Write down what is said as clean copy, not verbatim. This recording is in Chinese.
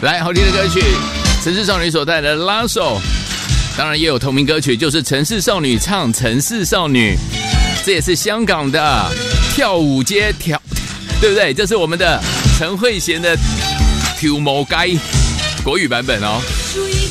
来，好听的歌曲，城市少女所带来的拉手，当然也有同名歌曲，就是城市少女唱城市少女，这也是香港的跳舞街对不对？这是我们的陈慧娴的跳舞街国语版本哦。